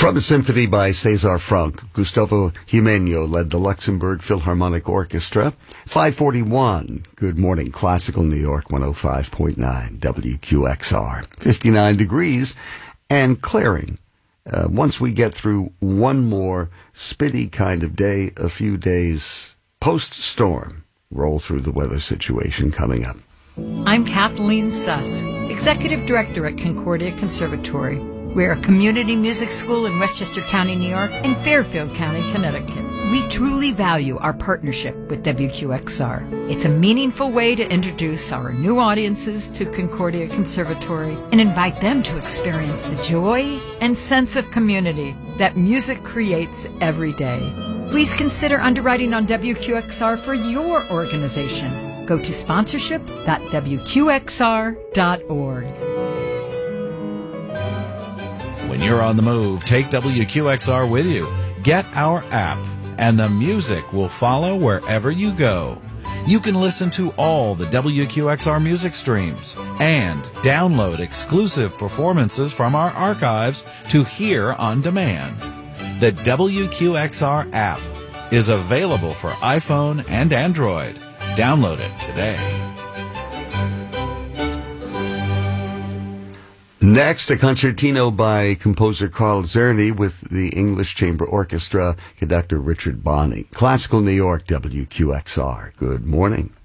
From a symphony by César Franck, Gustavo Jiménez led the Luxembourg Philharmonic Orchestra. 541, Good Morning Classical New York 105.9 WQXR. 59 degrees and clearing. Once we get through one more spitty kind of day, a few days post-storm, roll through the weather situation coming up. I'm Kathleen Suss, Executive Director at Concordia Conservatory. We're a community music school in Westchester County, New York, and Fairfield County, Connecticut. We truly value our partnership with WQXR. It's a meaningful way to introduce our new audiences to Concordia Conservatory and invite them to experience the joy and sense of community that music creates every day. Please consider underwriting on WQXR for your organization. Go to sponsorship.wqxr.org. When you're on the move, take WQXR with you. Get our app, and the music will follow wherever you go. You can listen to all the WQXR music streams and download exclusive performances from our archives to hear on demand. The WQXR app is available for iPhone and Android. Download it today. Next, a concertino by composer Carl Czerny with the English Chamber Orchestra, conductor Richard Bonney. Classical New York, WQXR. Good morning.